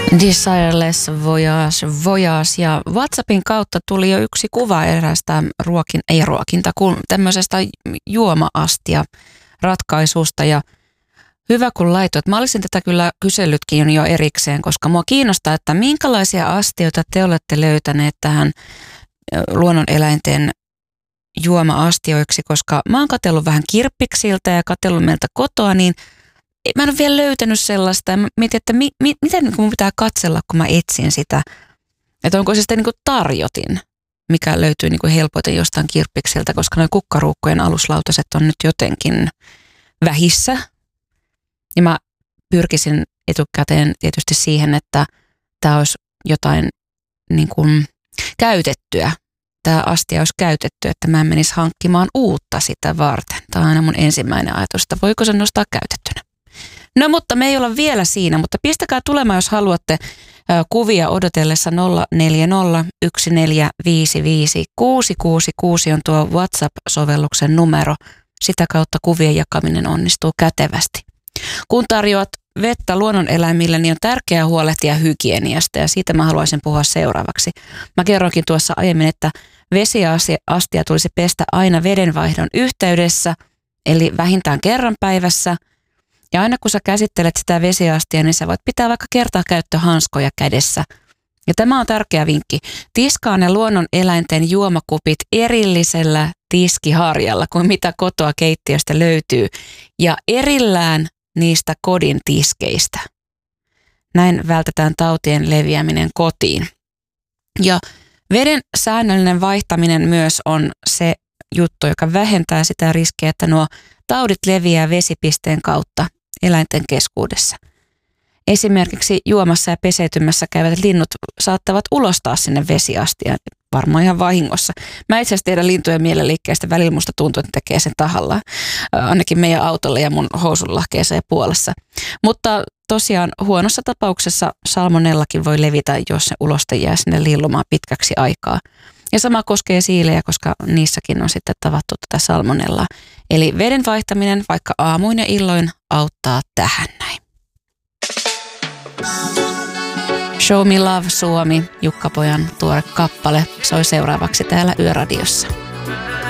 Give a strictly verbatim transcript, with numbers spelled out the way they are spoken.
Desireless Voyage, Voyage ja WhatsAppin kautta tuli jo yksi kuva eräästä ruokin, ei ruokinta, kun tämmöisestä juoma-astia ratkaisusta ja hyvä kun laitoit. Mä olisin tätä kyllä kysellytkin jo erikseen, koska mua kiinnostaa, että minkälaisia astioita te olette löytäneet tähän luonnoneläinten juoma-astioiksi, koska mä oon katsellut vähän kirppiksiltä ja katsellut meiltä kotoa, niin mä en ole vielä löytänyt sellaista. Ja mietin, että mi, mi, miten mun pitää katsella, kun mä etsin sitä. Että onko se sitten niin kuin tarjotin, mikä löytyy niin kuin helpoiten jostain kirppiksiltä, koska nuo kukkaruukkojen aluslautaset on nyt jotenkin vähissä. Ja mä pyrkisin etukäteen tietysti siihen, että tämä olisi jotain niin kuin käytettyä. Tämä astia olisi käytetty, että mä en menisi hankkimaan uutta sitä varten. Tämä on aina mun ensimmäinen ajatus, että voiko se nostaa käytettynä. No mutta me ei olla vielä siinä, mutta pistäkää tulemaan, jos haluatte kuvia odotellessa nolla neljä nolla yksi neljä viisi viisi kuusi kuusi kuusi on tuo WhatsApp-sovelluksen numero. Sitä kautta kuvien jakaminen onnistuu kätevästi. Kun tarjoat vettä luonnoneläimille, niin on tärkeää huolehtia hygieniasta ja siitä mä haluaisin puhua seuraavaksi. Mä kerroinkin tuossa aiemmin, että vesiastia tulisi pestä aina vedenvaihdon yhteydessä, eli vähintään kerran päivässä. Ja aina kun sä käsittelet sitä vesiastia, niin sä voit pitää vaikka kertakäyttöhanskoja kädessä. Ja tämä on tärkeä vinkki. Tiskaa ne luonnoneläinten juomakupit erillisellä tiskiharjalla, kuin mitä kotoa keittiöstä löytyy, ja erillään niistä kodin tiskeistä. Näin vältetään tautien leviäminen kotiin. Ja veden säännöllinen vaihtaminen myös on se juttu, joka vähentää sitä riskiä, että nuo taudit leviää vesipisteen kautta eläinten keskuudessa. Esimerkiksi juomassa ja peseytymässä käyvät linnut saattavat ulostaa sinne vesiastiaan, varmaan ihan vahingossa. Mä itse asiassa tiedän lintujen mielenliikkeestä, välillä musta tuntuu, että tekee sen tahallaan. Ainakin meidän autolla ja mun housunlahkeessa ja puolessa. Mutta tosiaan huonossa tapauksessa salmonellakin voi levitä, jos se uloste jää sinne lillumaan pitkäksi aikaa. Ja sama koskee siilejä, koska niissäkin on sitten tavattu tätä salmonellaa. Eli veden vaihtaminen vaikka aamuin ja illoin auttaa tähän näin. Show Me Love Suomi, Jukka Pojan tuore kappale, soi seuraavaksi täällä Yöradiossa.